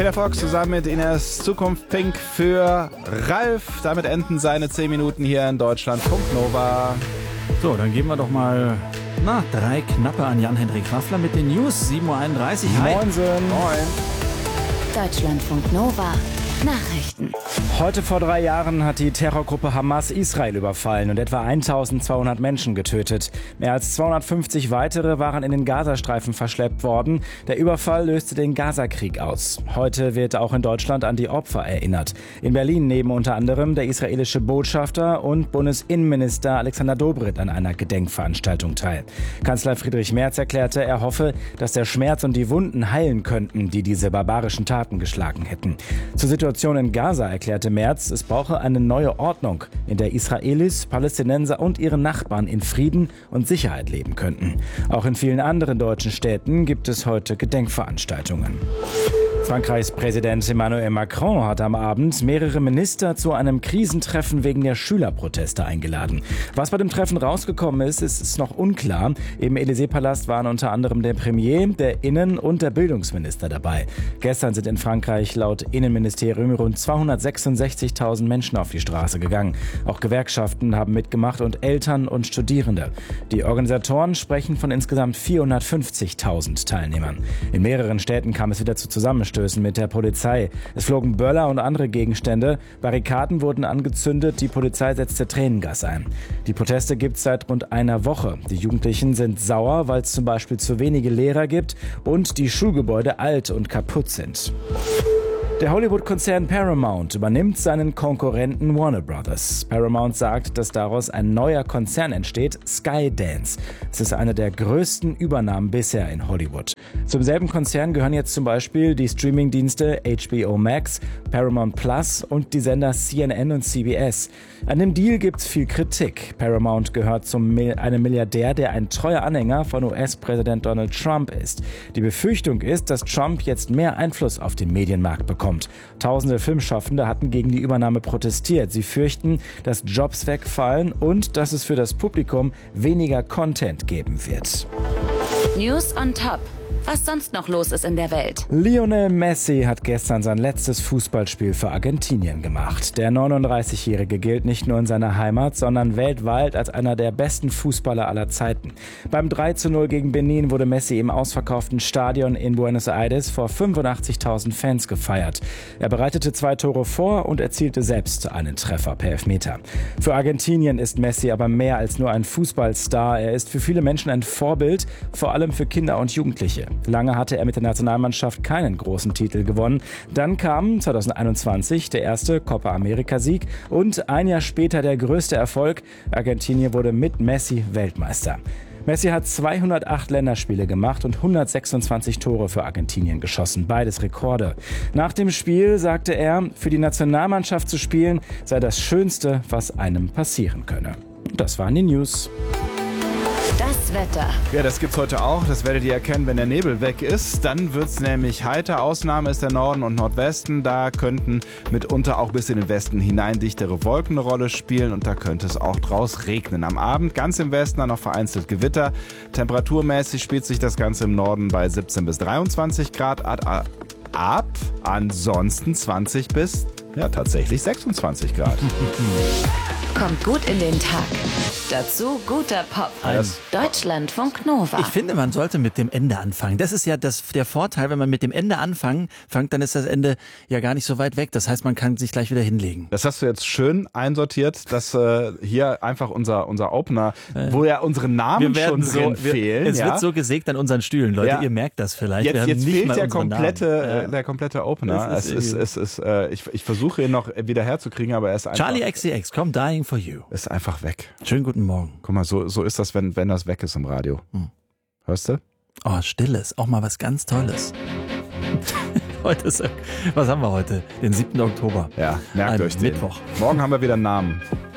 Peter Fox zusammen mit Ines Zukunft Pink für Ralf. Damit enden seine 10 Minuten hier in Deutschlandfunk Nova. So, dann geben wir doch mal 3 Knappe an Jan-Henrik Waffler mit den News. 7.31 Uhr. Hi. Moin. Deutschlandfunk Nova. Nachrichten. Heute vor 3 Jahren hat die Terrorgruppe Hamas Israel überfallen und etwa 1200 Menschen getötet. Mehr als 250 weitere waren in den Gazastreifen verschleppt worden. Der Überfall löste den Gazakrieg aus. Heute wird auch in Deutschland an die Opfer erinnert. In Berlin nehmen unter anderem der israelische Botschafter und Bundesinnenminister Alexander Dobrindt an einer Gedenkveranstaltung teil. Kanzler Friedrich Merz erklärte, er hoffe, dass der Schmerz und die Wunden heilen könnten, die diese barbarischen Taten geschlagen hätten. Zur Situation in Gaza erklärte Merz, es brauche eine neue Ordnung, in der Israelis, Palästinenser und ihre Nachbarn in Frieden und Sicherheit leben könnten. Auch in vielen anderen deutschen Städten gibt es heute Gedenkveranstaltungen. Frankreichs Präsident Emmanuel Macron hat am Abend mehrere Minister zu einem Krisentreffen wegen der Schülerproteste eingeladen. Was bei dem Treffen rausgekommen ist noch unklar. Im Élysée-Palast waren unter anderem der Premier, der Innen- und der Bildungsminister dabei. Gestern sind in Frankreich laut Innenministerium rund 266.000 Menschen auf die Straße gegangen. Auch Gewerkschaften haben mitgemacht und Eltern und Studierende. Die Organisatoren sprechen von insgesamt 450.000 Teilnehmern. In mehreren Städten kam es wieder zu Zusammenstößen mit der Polizei. Es flogen Böller und andere Gegenstände. Barrikaden wurden angezündet, die Polizei setzte Tränengas ein. Die Proteste gibt es seit rund einer Woche. Die Jugendlichen sind sauer, weil es zum Beispiel zu wenige Lehrer gibt und die Schulgebäude alt und kaputt sind. Der Hollywood-Konzern Paramount übernimmt seinen Konkurrenten Warner Brothers. Paramount sagt, dass daraus ein neuer Konzern entsteht, Skydance. Es ist eine der größten Übernahmen bisher in Hollywood. Zum selben Konzern gehören jetzt zum Beispiel die Streamingdienste HBO Max, Paramount Plus und die Sender CNN und CBS. An dem Deal gibt's viel Kritik. Paramount gehört zu einem Milliardär, der ein treuer Anhänger von US-Präsident Donald Trump ist. Die Befürchtung ist, dass Trump jetzt mehr Einfluss auf den Medienmarkt bekommt. Tausende Filmschaffende hatten gegen die Übernahme protestiert. Sie fürchten, dass Jobs wegfallen und dass es für das Publikum weniger Content geben wird. News on top. Was sonst noch los ist in der Welt. Lionel Messi hat gestern sein letztes Fußballspiel für Argentinien gemacht. Der 39-Jährige gilt nicht nur in seiner Heimat, sondern weltweit als einer der besten Fußballer aller Zeiten. Beim 3:0 gegen Benin wurde Messi im ausverkauften Stadion in Buenos Aires vor 85.000 Fans gefeiert. Er bereitete 2 Tore vor und erzielte selbst einen Treffer per Elfmeter. Für Argentinien ist Messi aber mehr als nur ein Fußballstar. Er ist für viele Menschen ein Vorbild, vor allem für Kinder und Jugendliche. Lange hatte er mit der Nationalmannschaft keinen großen Titel gewonnen. Dann kam 2021 der erste Copa America-Sieg und ein Jahr später der größte Erfolg. Argentinien wurde mit Messi Weltmeister. Messi hat 208 Länderspiele gemacht und 126 Tore für Argentinien geschossen. Beides Rekorde. Nach dem Spiel sagte er, für die Nationalmannschaft zu spielen sei das Schönste, was einem passieren könne. Das waren die News. Das Wetter. Ja, das gibt's heute auch. Das werdet ihr erkennen, wenn der Nebel weg ist. Dann wird's nämlich heiter. Ausnahme ist der Norden und Nordwesten. Da könnten mitunter auch bis in den Westen hinein dichtere Wolken eine Rolle spielen und da könnte es auch draus regnen. Am Abend ganz im Westen dann noch vereinzelt Gewitter. Temperaturmäßig spielt sich das Ganze im Norden bei 17 bis 23 Grad ab. Ansonsten 20 bis tatsächlich 26 Grad. Kommt gut in den Tag. Dazu guter Pop. Deutschlandfunk Nova. Ich finde, man sollte mit dem Ende anfangen. Das ist ja der Vorteil, wenn man mit dem Ende anfängt, dann ist das Ende ja gar nicht so weit weg. Das heißt, man kann sich gleich wieder hinlegen. Das hast du jetzt schön einsortiert, dass hier einfach unser Opener, wo ja unsere Namen schon drin fehlen. Es wird so gesägt an unseren Stühlen, Leute. Ja. Ihr merkt das vielleicht. Jetzt fehlt der komplette Opener. Ich versuche ihn noch wieder herzukriegen, aber er ist einfach... Charlie XCX, come dying for you. Ist einfach weg. Schönen guten Morgen. Guck mal, so ist das, wenn das weg ist im Radio. Hörst du? Oh, Stilles. Auch mal was ganz Tolles. Was haben wir heute? Den 7. Oktober. Ja, merkt euch den. Mittwoch. Morgen haben wir wieder einen Namen.